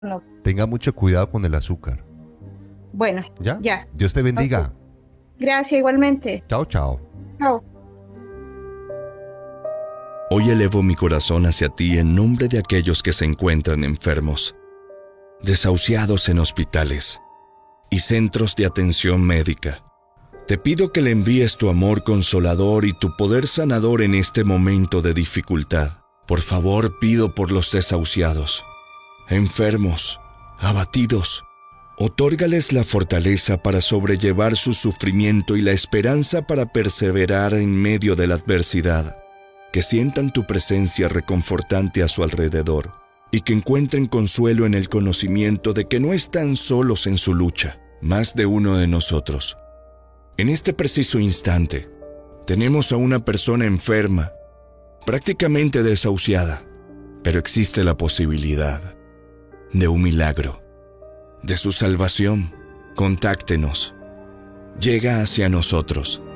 No. Tenga mucho cuidado con el azúcar. Bueno, ¿Ya? ya. Dios te Ok. bendiga. Gracias igualmente. Chao, chao. Chao. Hoy elevo mi corazón hacia ti en nombre de aquellos que se encuentran enfermos, desahuciados en hospitales y centros de atención médica. Te pido que le envíes tu amor consolador y tu poder sanador en este momento de dificultad. Por favor, pido por los desahuciados, enfermos, abatidos. Otórgales la fortaleza para sobrellevar su sufrimiento y la esperanza para perseverar en medio de la adversidad. Que sientan tu presencia reconfortante a su alrededor y que encuentren consuelo en el conocimiento de que no están solos en su lucha, más de uno de nosotros. En este preciso instante, tenemos a una persona enferma, prácticamente desahuciada, pero existe la posibilidad de un milagro, de su salvación. Contáctenos. Llega hacia nosotros.